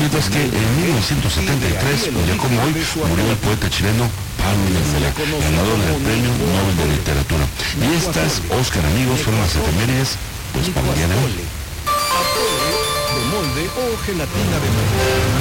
Mientras que en 1973, un día como hoy, murió el poeta chileno Pablo Neruda, ganador del Premio Nobel de Literatura. Y estas, Oscar, amigos, fueron las efemérides pues para el día de hoy. De molde o gelatina de molde.